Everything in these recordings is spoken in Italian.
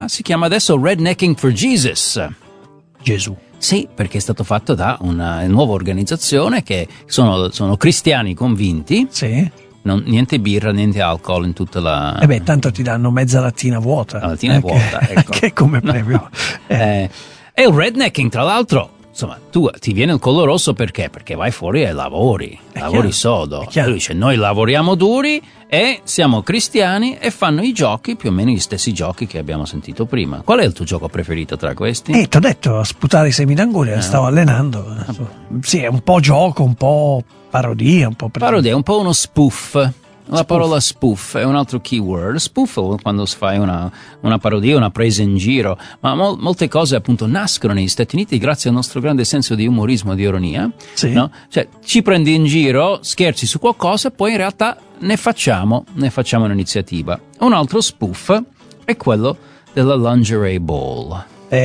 si chiama adesso Rednecking for Jesus. Gesù. Sì, perché è stato fatto da una nuova organizzazione che sono cristiani convinti. Sì. Niente birra, niente alcol in tutta la... Tanto ti danno mezza lattina vuota. La lattina vuota, ecco. Che come premio. E il rednecking, tra l'altro, insomma, tu ti viene il collo rosso perché? Perché vai fuori e lavori sodo. E lui dice, noi lavoriamo duri e siamo cristiani e fanno i giochi, più o meno gli stessi giochi che abbiamo sentito prima. Qual è il tuo gioco preferito tra questi? T'ho detto, sputare i semi d'anguria, stavo allenando. Sì, è un po' gioco, un po' parodia, un po'... Parodia, un po' uno spoof. La parola spoof è un altro keyword. Spoof è quando si fa una parodia, una presa in giro, ma molte cose appunto nascono negli Stati Uniti grazie al nostro grande senso di umorismo e di ironia. Sì. No? Cioè, ci prendi in giro, scherzi su qualcosa, poi in realtà ne facciamo un'iniziativa. Un altro spoof è quello della lingerie ball.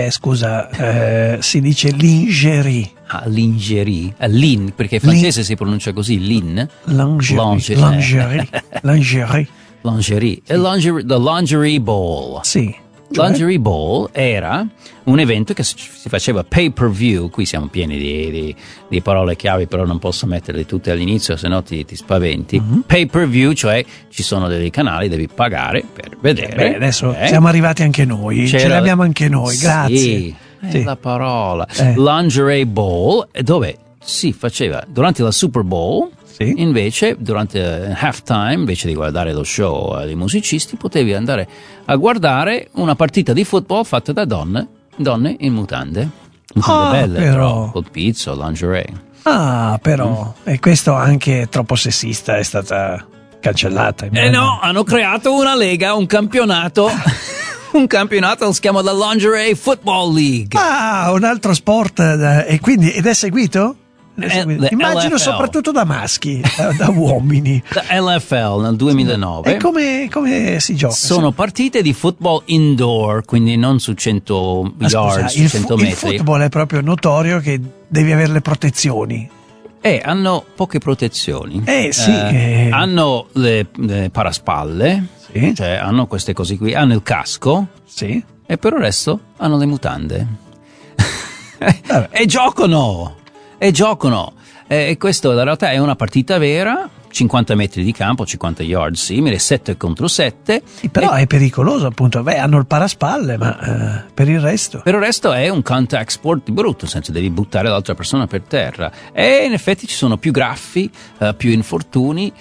Si dice lingerie. Lingerie, perché in francese si pronuncia così, Lingerie. The lingerie ball. Sì. Lingerie ball era un evento che si faceva pay per view. Qui siamo pieni di parole chiave, però non posso metterle tutte all'inizio, se no ti spaventi. Pay per view, cioè ci sono dei canali, devi pagare per vedere. Adesso siamo arrivati anche noi, ce li abbiamo anche noi, grazie. Sì. La parola lingerie ball, dove si faceva durante la Super Bowl. Sì. Invece durante halftime, invece di guardare lo show dei musicisti, potevi andare a guardare una partita di football fatta da donne in mutande belle, però col pizzo, lingerie. Però e questo anche troppo sessista, è stata cancellata. No, hanno creato una lega, un campionato. Un campionato si chiama la Lingerie Football League. Un altro sport, ed è seguito? Immagino LFL. soprattutto da maschi, da uomini. La LFL nel 2009. E come si gioca? Sono partite di football indoor, quindi non su 100 yards, 100 metri. Il football è proprio notorio che devi avere le protezioni. Hanno poche protezioni. Hanno le paraspalle, sì. Cioè hanno queste cose qui, hanno il casco, sì. E per il resto hanno le mutande. E giocano. E questo in realtà è una partita vera, 50 metri di campo, 50 yards simile, 7 contro 7. Sì, però è pericoloso, appunto. Hanno il paraspalle, ma per il resto? Per il resto è un contact sport di brutto, nel senso devi buttare l'altra persona per terra. E in effetti ci sono più graffi, più infortuni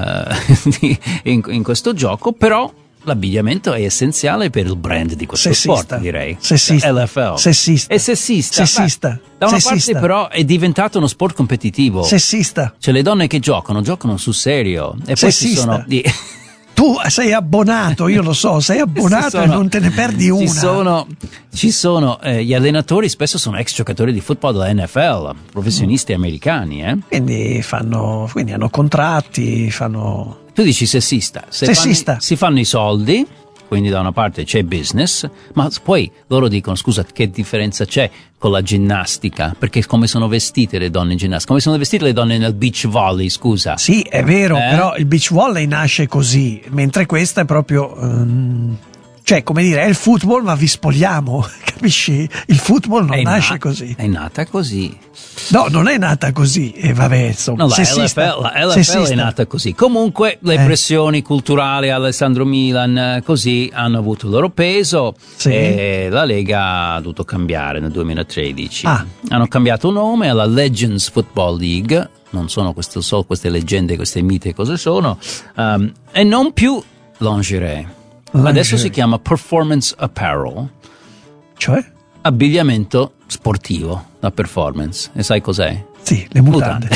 in questo gioco, però l'abbigliamento è essenziale per il brand di questo sport, direi. Sessista. LFL. Sessista. È sessista. Sessista. Da una parte però è diventato uno sport competitivo. Sessista. Cioè le donne che giocano sul serio. E poi ci sono... Tu sei abbonato, io lo so, sei abbonato e non te ne perdi una. Ci sono gli allenatori spesso sono ex giocatori di football della NFL, professionisti americani. Quindi hanno contratti, Tu dici sessista. Si fanno i soldi, quindi da una parte c'è business, ma poi loro dicono, scusa, che differenza c'è con la ginnastica? Perché come sono vestite le donne in ginnastica? Come sono vestite le donne nel beach volley, scusa? Sì, è vero, però il beach volley nasce così, mentre questa è proprio... Cioè, come dire, è il football, ma vi spogliamo, capisci? Il football non nasce così. È nata così. No, non è nata così, e vabbè, insomma. No, la LFL è nata così. Comunque, le pressioni culturali, Alessandro Milan, così, hanno avuto il loro peso, e la Lega ha dovuto cambiare nel 2013. Hanno cambiato nome alla Legends Football League, non sono queste leggende, queste mite, cosa sono, e non più lingerie. Adesso si chiama Performance Apparel. Cioè? Abbigliamento sportivo, la performance. E sai cos'è? Sì, le mutande.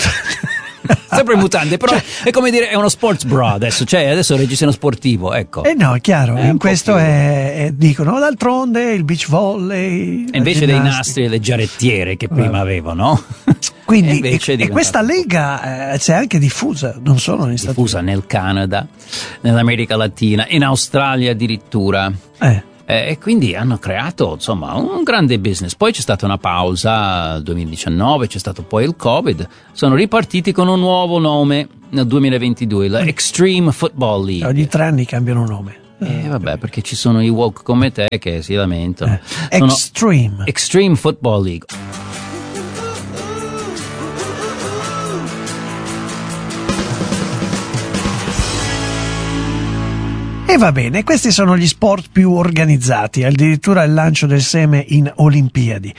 Sempre mutande, però è come dire, è uno sports bra adesso, cioè adesso reggiseno sportivo, ecco. No, è chiaro, in questo dicono, d'altronde il beach volley. E invece dei nastri e le giarettiere che prima avevano. Quindi, e questa lega c'è anche diffusa, non solo negli Stati Uniti. Diffusa nel Canada, nell'America Latina, in Australia addirittura. E quindi hanno creato, insomma, un grande business. Poi c'è stata una pausa nel 2019, c'è stato poi il Covid, sono ripartiti con un nuovo nome nel 2022, la Extreme Football League. Ogni 3 anni cambiano nome. Vabbè, perché ci sono i woke come te che si lamentano. Extreme Football League. E va bene, questi sono gli sport più organizzati, addirittura il lancio del seme in Olimpiadi.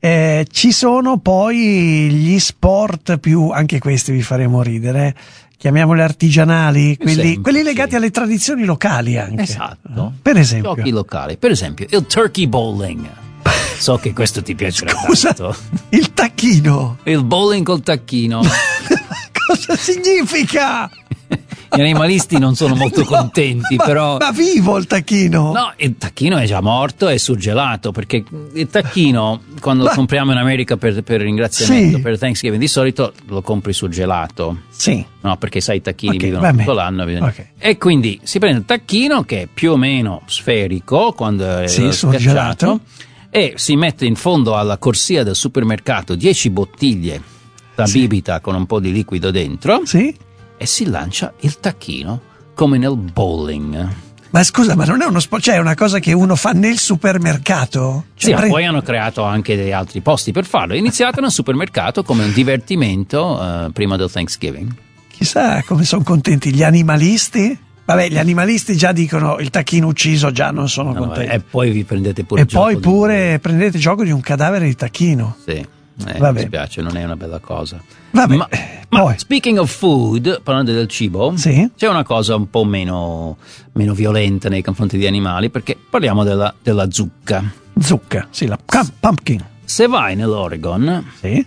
Ci sono poi gli sport più, anche questi vi faremo ridere, chiamiamoli artigianali, quelli legati alle tradizioni locali anche. Esatto. Per esempio. Giochi locali. Per esempio, il turkey bowling. So che questo ti piacerà tanto. Il tacchino. Il bowling col tacchino. Cosa significa? Gli animalisti non sono molto contenti, però... Ma vivo il tacchino! No, il tacchino è già morto e surgelato, perché il tacchino, quando lo compriamo in America per ringraziamento, per Thanksgiving, di solito lo compri surgelato. Sì. No, perché sai, i tacchini vivono tutto l'anno. E quindi si prende il tacchino, che è più o meno sferico, quando è surgelato, e si mette in fondo alla corsia del supermercato 10 bottiglie da bibita con un po' di liquido dentro. Sì. E si lancia il tacchino come nel bowling. Ma scusa, ma non è uno sport, cioè è una cosa che uno fa nel supermercato? Sì, ma poi hanno creato anche degli altri posti per farlo. È iniziato nel supermercato come un divertimento prima del Thanksgiving. Chissà come sono contenti gli animalisti. Vabbè, gli animalisti già dicono il tacchino ucciso, già non sono contenti. E poi vi prendete pure prendete gioco di un cadavere di tacchino. Sì. Mi dispiace, non è una bella cosa. Vabbè, ma speaking of food, parlando del cibo, c'è una cosa un po' meno violenta nei confronti di animali, perché parliamo della zucca. Zucca, sì, la pumpkin. Se vai nell'Oregon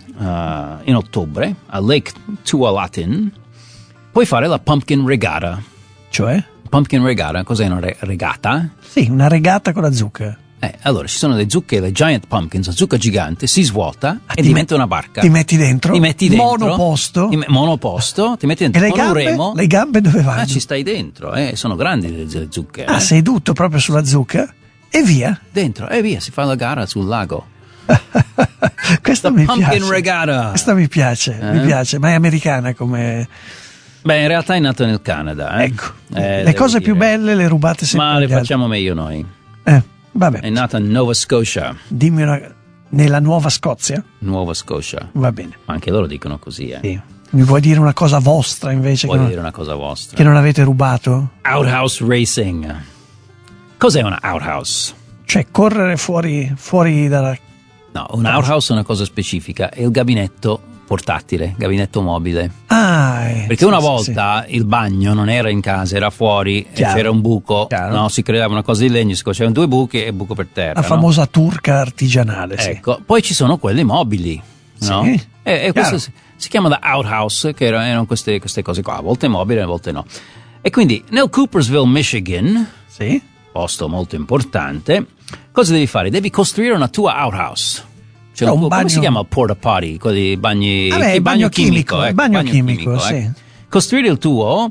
in ottobre a Lake Tualatin, puoi fare la pumpkin regatta. Cioè? Pumpkin regatta, cos'è una regata? Sì, una regata con la zucca. Allora, ci sono le zucche, le giant pumpkins, la zucca gigante, si svuota e diventa una barca. Ti metti dentro? Monoposto? Monoposto, ti metti dentro e con un remo. Le gambe dove vanno? Ci stai dentro, sono grandi le zucche. Seduto proprio sulla zucca e via? Dentro, e via, si fa la gara sul lago. Questa mi pumpkin piace. Regatta. Questa mi piace, ma è americana come... Beh, in realtà è nata nel Canada. Ecco, le cose più belle le rubate sempre. Ma le facciamo meglio noi. Vabbè. È nata in Nova Scotia. Dimmi nella Nuova Scozia? Nuova Scotia. Va bene. Ma anche loro dicono così, Sì. Mi vuoi dire una cosa vostra invece? Dire una cosa vostra? Che non avete rubato? Outhouse racing. Cos'è una outhouse? Cioè correre fuori dalla... No, un outhouse è una cosa specifica. È il gabinetto portatile, gabinetto mobile. Perché una volta il bagno non era in casa, era fuori, e c'era un buco, no? Si creava una cosa di legno, si facevano 2 buchi e buco per terra. La famosa turca artigianale. Ecco, poi ci sono quelle mobili, no? E questo si chiama da outhouse, che erano queste cose qua, a volte mobili, a volte no. E quindi nel Coopersville, Michigan, posto molto importante, cosa devi fare? Devi costruire una tua outhouse. Cioè come si chiama il porta potty? Quelli bagni, il bagno chimico. Il bagno chimico, sì. Costruire il tuo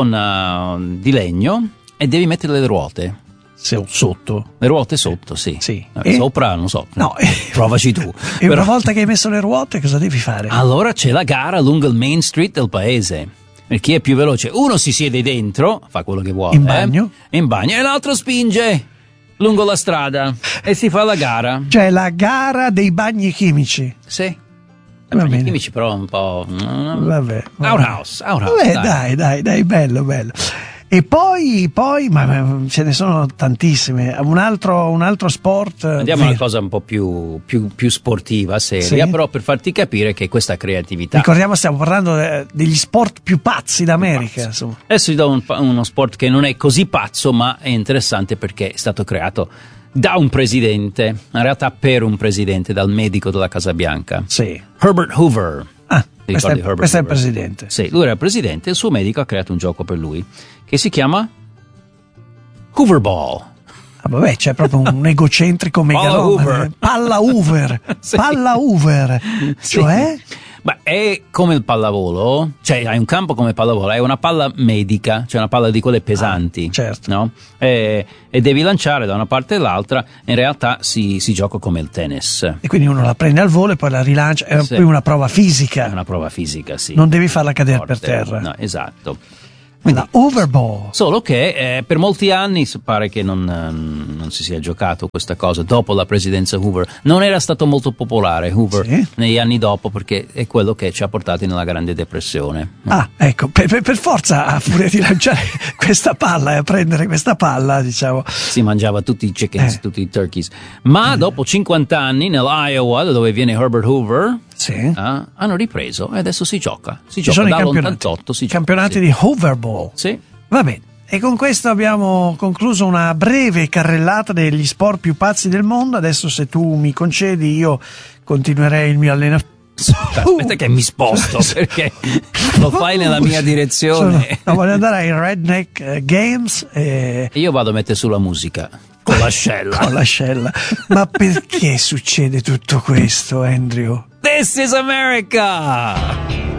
con di legno e devi mettere le ruote. Sotto. Le ruote sotto, sì. Sopra, non so. No. Provaci tu. E una volta che hai messo le ruote, cosa devi fare? Allora c'è la gara lungo il Main Street del paese. Per chi è più veloce, uno si siede dentro, fa quello che vuole. In bagno, e l'altro spinge lungo la strada e si fa la gara. Cioè la gara dei bagni chimici. Sì. Bagni chimici però un po'... Vabbè. Outhouse. Vabbè, dai, bello. E poi, ma ce ne sono tantissime. Un altro sport. Andiamo a una cosa un po' più sportiva, seria, però per farti capire che questa creatività. Ricordiamo, stiamo parlando degli sport più pazzi d'America. Insomma. Adesso ti do uno sport che non è così pazzo, ma è interessante perché è stato creato da un presidente, in realtà per un presidente, dal medico della Casa Bianca. Sì. Herbert Hoover. Questo è il presidente. Sì, lui era il presidente e il suo medico ha creato un gioco per lui che si chiama Hooverball. Vabbè, c'è proprio un egocentrico megalomane. Palla Hoover. Sì. Palla Hoover. Cioè? Beh, è come il pallavolo, cioè hai un campo come pallavolo, è una palla medica, cioè una palla di quelle pesanti, certo. No? E devi lanciare da una parte all'altra, in realtà si gioca come il tennis. E quindi uno la prende al volo e poi la rilancia, è più una prova fisica. È una prova fisica, sì. Non devi farla cadere per terra. No, esatto. La Hoover Ball. Solo che per molti anni pare che non si sia giocato questa cosa dopo la presidenza Hoover. Non era stato molto popolare Hoover negli anni dopo, perché è quello che ci ha portati nella Grande Depressione. Ah, ecco, per forza, a furia di lanciare questa palla e a prendere questa palla, diciamo. Si mangiava tutti i chickens, tutti i turkeys. Ma dopo 50 anni nell'Iowa, da dove viene Herbert Hoover, hanno ripreso e adesso si gioca. Si gioca dall'88. I campionati di Hoover Ball. Sì. Va bene. E con questo abbiamo concluso una breve carrellata degli sport più pazzi del mondo. Adesso, se tu mi concedi, io continuerei il mio allenamento. Aspetta che mi sposto, perché lo fai nella mia direzione. Voglio andare ai Redneck Games e io vado a mettere sulla musica con l'ascella. Con l'ascella. Ma perché succede tutto questo, Andrew? This is America!